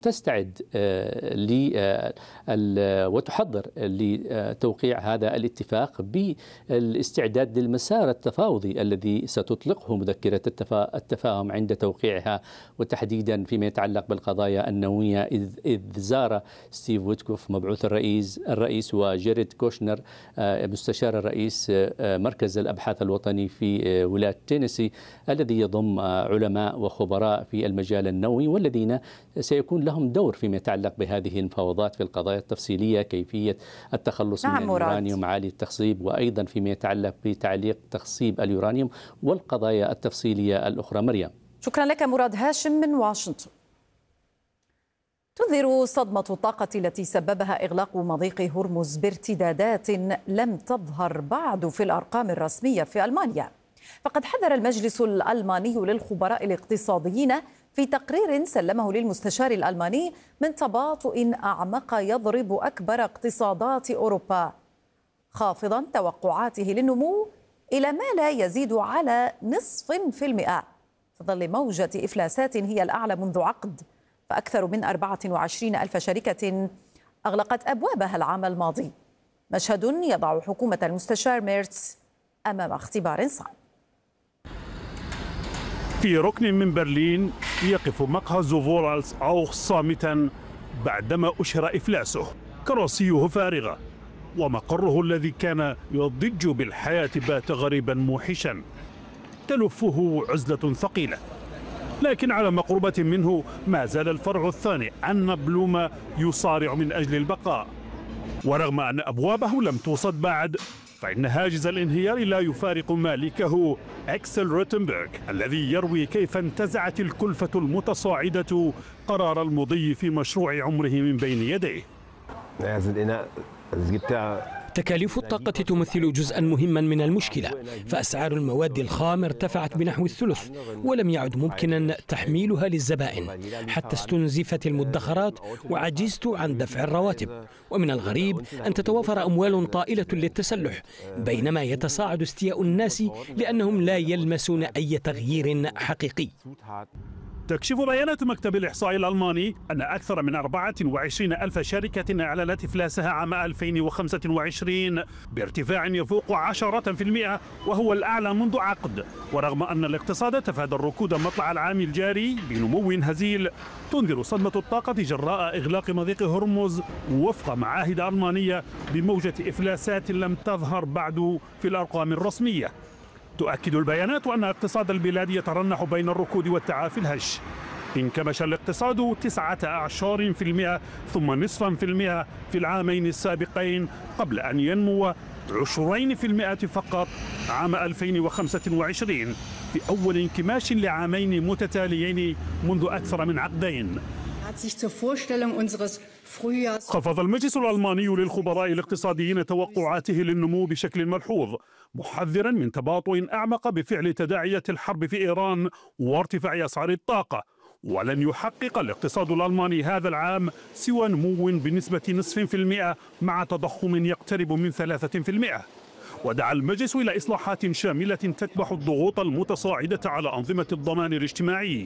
تستعد وتحضر لتوقيع هذا الاتفاق بالاستعداد للمسار التفاوضي الذي ستطلقه مذكرة التفاهم عند توقيعها، وتحديدا فيما يتعلق بالقضايا النووية، إذ زار ستيف ويتكوف مبعوث الرئيس وجيريد كوشنر مستشار الرئيس مركز الأبحاث الوطني في ولاية تينيسي الذي يضم علماء وخبراء في المجال النووي، والذين سيكون لهم دور فيما يتعلق بهذه المفاوضات في القضايا التفصيلية، كيفية التخلص من اليورانيوم عالي التخصيب، وأيضا فيما يتعلق بتعليق تخصيب اليورانيوم والقضايا التفصيلية الأخرى. مريم، شكرا لك مراد هاشم من واشنطن. تنذر صدمة الطاقة التي سببها إغلاق مضيق هرمز بارتدادات لم تظهر بعد في الأرقام الرسمية في ألمانيا. فقد حذر المجلس الألماني للخبراء الاقتصاديين في تقرير سلمه للمستشار الألماني من تباطؤ أعمق يضرب أكبر اقتصادات أوروبا، خافضا توقعاته للنمو إلى ما لا يزيد على 0.5%، في ظل موجة إفلاسات هي الأعلى منذ عقد. فأكثر من 24 ألف شركة أغلقت أبوابها العام الماضي، مشهد يضع حكومة المستشار ميرتس أمام اختبار صعب. في ركن من برلين يقف مقهى زوفورالز أوخ صامتا بعدما أشهر إفلاسه. كراسيه فارغة ومقره الذي كان يضج بالحياة بات غريبا موحشا، تلفه عزلة ثقيلة. لكن على مقربة منه ما زال الفرع الثاني أن بلوم يصارع من أجل البقاء، ورغم أن أبوابه لم توصد بعد فإن هاجس الانهيار لا يفارق مالكه أكسل روتنبرغ، الذي يروي كيف انتزعت الكلفة المتصاعدة قرار المضي في مشروع عمره من بين يديه. تكاليف الطاقة تمثل جزءا مهما من المشكلة، فأسعار المواد الخام ارتفعت بنحو الثلث، ولم يعد ممكنا تحميلها للزبائن، حتى استنزفت المدخرات وعجزت عن دفع الرواتب. ومن الغريب أن تتوافر أموال طائلة للتسلح، بينما يتصاعد استياء الناس لأنهم لا يلمسون أي تغيير حقيقي. تكشف بيانات مكتب الإحصاء الألماني أن أكثر من 24 ألف شركة أعلنت إفلاسها عام 2025 بارتفاع يفوق 10%، وهو الأعلى منذ عقد. ورغم أن الاقتصاد تفادى الركود مطلع العام الجاري بنمو هزيل، تنذر صدمة الطاقة جراء إغلاق مضيق هرمز وفق معاهد ألمانية بموجة إفلاسات لم تظهر بعد في الأرقام الرسمية. تؤكد البيانات أن اقتصاد البلاد يترنح بين الركود والتعافي الهش. انكمش الاقتصاد 19% ثم نصفا في المئة في العامين السابقين، قبل أن ينمو 20% فقط عام 2025 في أول انكماش لعامين متتاليين منذ أكثر من عقدين. خفض المجلس الألماني للخبراء الاقتصاديين توقعاته للنمو بشكل ملحوظ، محذرا من تباطؤ أعمق بفعل تداعيات الحرب في إيران وارتفاع أسعار الطاقة. ولن يحقق الاقتصاد الألماني هذا العام سوى نمو بنسبة 0.5% مع تضخم يقترب من 3%. ودعا المجلس إلى إصلاحات شاملة تكبح الضغوط المتصاعدة على أنظمة الضمان الاجتماعي.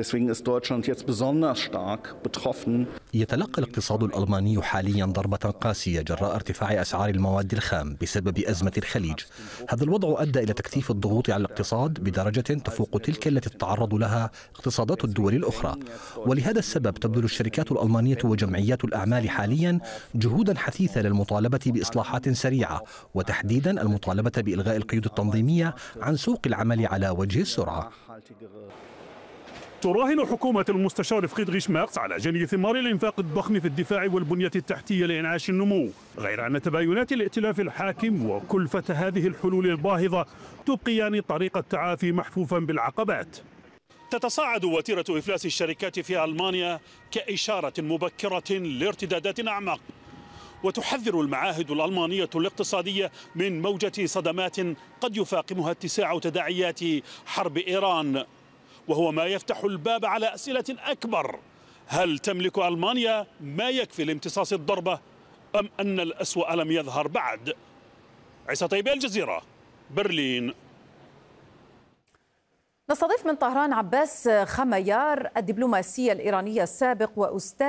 يتلقى الاقتصاد الألماني حاليا ضربة قاسية جراء ارتفاع أسعار المواد الخام بسبب أزمة الخليج. هذا الوضع أدى إلى تكثيف الضغوط على الاقتصاد بدرجة تفوق تلك التي تتعرض لها اقتصادات الدول الأخرى. ولهذا السبب تبذل الشركات الألمانية وجمعيات الأعمال حاليا جهودا حثيثة للمطالبة بإصلاحات سريعة، وتحديدا المطالبة بإلغاء القيود التنظيمية عن سوق العمل على وجه السرعة. تراهن حكومة المستشار فريدريش ميرتس على جني ثمار الإنفاق الضخم في الدفاع والبنية التحتية لإنعاش النمو، غير أن تباينات الائتلاف الحاكم وكلفة هذه الحلول الباهظة تبقيان طريق التعافي محفوفا بالعقبات. تتصاعد وتيرة إفلاس الشركات في ألمانيا كإشارة مبكرة لارتدادات أعمق، وتحذر المعاهد الألمانية الاقتصادية من موجة صدمات قد يفاقمها اتساع تداعيات حرب إيران، وهو ما يفتح الباب على أسئلة أكبر. هل تملك ألمانيا ما يكفي لامتصاص الضربة، أم أن الأسوأ لم يظهر بعد؟ عيسى طيبي، الجزيرة، برلين. نستضيف من طهران عباس خميار الدبلوماسي الإيراني السابق وأستاذ